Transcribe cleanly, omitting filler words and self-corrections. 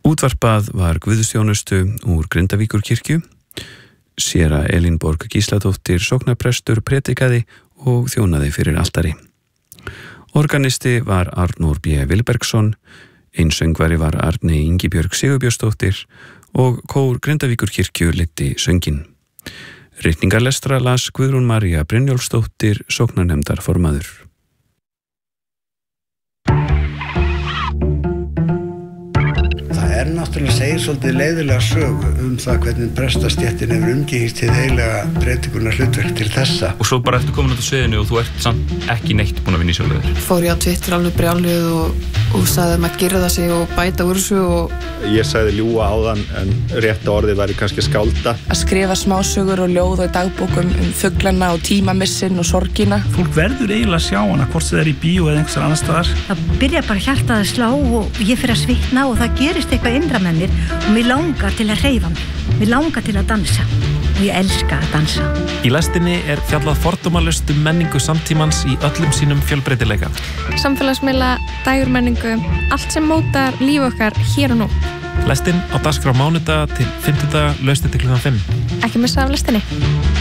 Útvarpað var guðsþjónustu úr Grindavíkurkirkju. Séra Elínborg Gísladóttir sóknarprestur predikaði og þjónaði fyrir altari. Organisti var Arnór B. Vilbergsson, einsöngvari var Arni Ingibjörg Sigurbjörnsdóttir og kór Grindavíkurkirkju leiddi sönginn. Ritningarlestra las Guðrún María Brynjólfsdóttir, sóknarnefndar formaður. Náttúrulega segir svolítið leiðilega sögu það hvernig prestastéttin hefur umgengist hið heilaga predikunar hlutverk til þessa. Og svo bara eftir komin út á sviðinu og þú ert samt ekki neitt búin að vinna í sjálfur. Fór ég á Twitter alveg brjáluð og sagði að maður gera það sig og bæta úr þessu og... Ég sagði ljúga áðan en rétta orðið væri kannski skálda. Að skrifa smásögur og ljóð og dagbókum fuglana og tímamissin og sorgina. Fólk verður eiginlega að sjá hana hvort það í bíó eða einhvers annars staðar. Það byrjar bara hjartað að slá og ég fer að svitna og það gerist eitthvað innra með mér og mér langar til að hreyfa mig. Mér langar til að dansa og ég elska að dansa. Í lestinni fjallað fordómalaust menningu samtímans í öllum sínum fjölbreytileika. Samfélagsmiðla, dægurmenningu, allt sem mótar líf okkar hér og nú. Lestin á dagskrá mánudag til fimmtudag, lausni til klukkan 5. Ekki missa af lestinni.